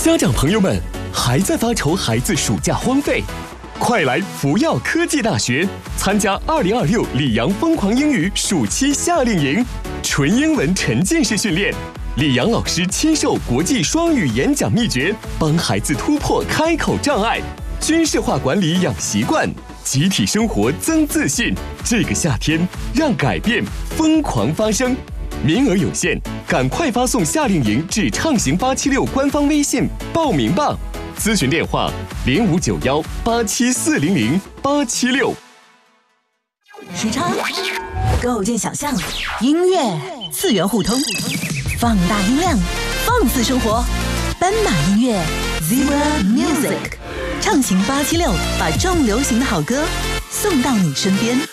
家长朋友们，还在发愁孩子暑假荒废？快来福耀科技大学参加2026里昂疯狂英语暑期夏令营，纯英文沉浸式训练，李阳老师亲授国际双语演讲秘诀，帮孩子突破开口障碍，军事化管理养习惯，集体生活增自信。这个夏天，让改变疯狂发生。名额有限，赶快发送夏令营至畅行876官方微信报名吧。咨询电话059187400876。 时差构建想象，音乐次元互通，放大音量，放肆生活。斑马音乐 Zebra Music， 畅行876，把重流行的好歌送到你身边。